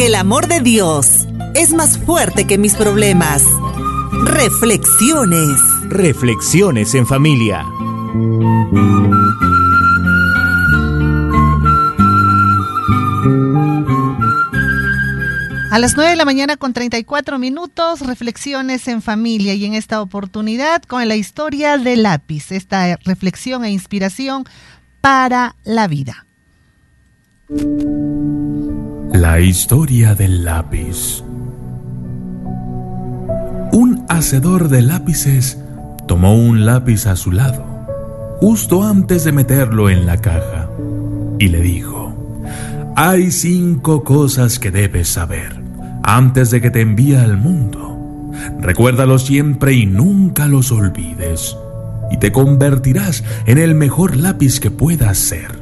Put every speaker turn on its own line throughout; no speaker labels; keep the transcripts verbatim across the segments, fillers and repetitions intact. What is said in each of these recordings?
porque el amor de Dios es más fuerte que mis problemas. Reflexiones.
Reflexiones en familia.
A las nueve de la mañana con treinta y cuatro minutos, reflexiones en familia, y en esta oportunidad con la historia del lápiz, esta reflexión e inspiración para la vida.
La historia del lápiz. Un hacedor de lápices tomó un lápiz a su lado, justo antes de meterlo en la caja, y le dijo: hay cinco cosas que debes saber antes de que te envíe al mundo. Recuérdalos siempre y nunca los olvides, y te convertirás en el mejor lápiz que puedas ser.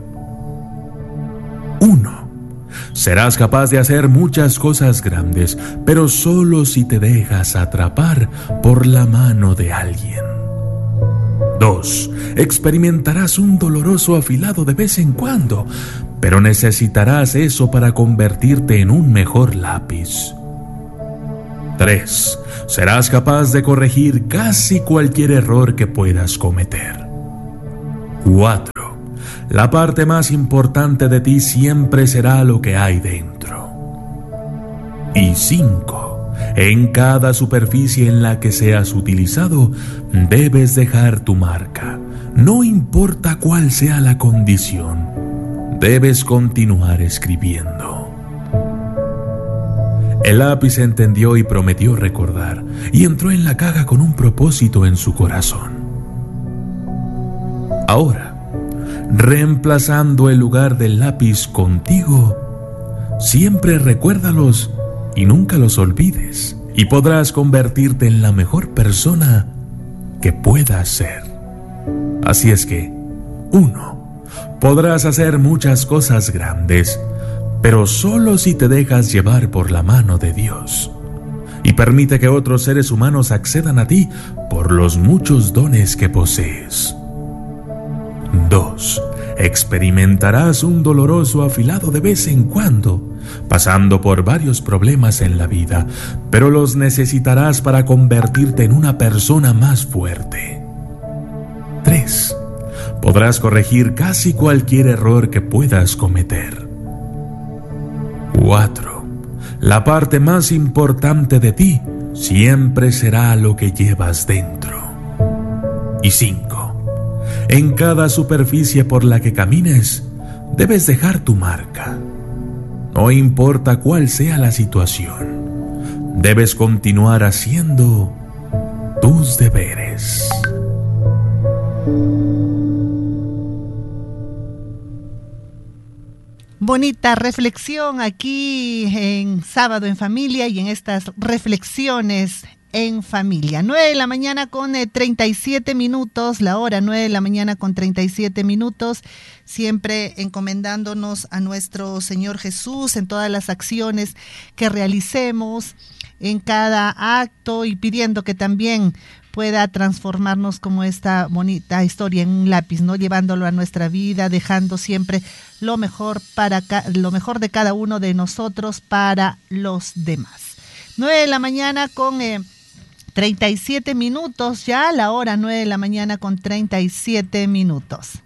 uno. Serás capaz de hacer muchas cosas grandes, pero solo si te dejas atrapar por la mano de alguien. dos. Experimentarás un doloroso afilado de vez en cuando, pero necesitarás eso para convertirte en un mejor lápiz. tres. Serás capaz de corregir casi cualquier error que puedas cometer. cuatro. La parte más importante de ti siempre será lo que hay dentro. Y cinco. En cada superficie en la que seas utilizado, debes dejar tu marca. No importa cuál sea la condición, debes continuar escribiendo. El lápiz entendió y prometió recordar, y entró en la caja con un propósito en su corazón. Ahora, reemplazando el lugar del lápiz contigo, siempre recuérdalos y nunca los olvides, y podrás convertirte en la mejor persona que puedas ser. Así es que, uno, podrás hacer muchas cosas grandes, pero solo si te dejas llevar por la mano de Dios, y permite que otros seres humanos accedan a ti por los muchos dones que posees. dos. Experimentarás un doloroso afilado de vez en cuando, pasando por varios problemas en la vida, pero los necesitarás para convertirte en una persona más fuerte. tres. Podrás corregir casi cualquier error que puedas cometer. cuatro. La parte más importante de ti siempre será lo que llevas dentro. Y cinco. En cada superficie por la que camines, debes dejar tu marca. No importa cuál sea la situación, debes continuar haciendo tus deberes.
Bonita reflexión aquí en Sábado en Familia y en estas reflexiones en familia. nueve de la mañana con eh, treinta y siete minutos, la hora nueve de la mañana con treinta y siete minutos, siempre encomendándonos a nuestro Señor Jesús en todas las acciones que realicemos, en cada acto, y pidiendo que también pueda transformarnos como esta bonita historia en un lápiz, ¿no? Llevándolo a nuestra vida, dejando siempre lo mejor para ca- lo mejor de cada uno de nosotros para los demás. nueve de la mañana con eh, treinta y siete minutos, ya la hora nueve de la mañana con treinta y siete minutos.